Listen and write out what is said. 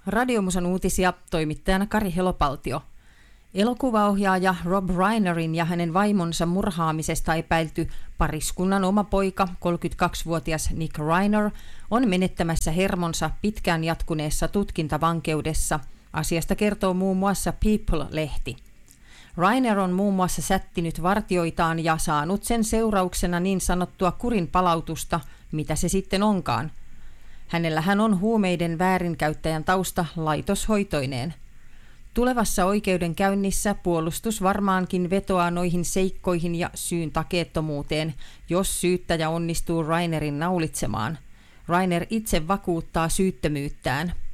Radiomusan uutisia toimittajana Kari Helopaltio. Elokuvaohjaaja Rob Reinerin ja hänen vaimonsa murhaamisesta epäilty pariskunnan oma poika, 32-vuotias Nick Reiner, on menettämässä hermonsa pitkään jatkuneessa tutkintavankeudessa. Asiasta kertoo muun muassa People-lehti. Reiner on muun muassa sättinyt vartioitaan ja saanut sen seurauksena niin sanottua kurin palautusta, mitä se sitten onkaan. Hänellähän on huumeiden väärinkäyttäjän tausta laitoshoitoineen. Tulevassa oikeudenkäynnissä puolustus varmaankin vetoaa noihin seikkoihin ja syyn takeettomuuteen, jos syyttäjä onnistuu Reinerin naulitsemaan. Reiner itse vakuuttaa syyttömyyttään.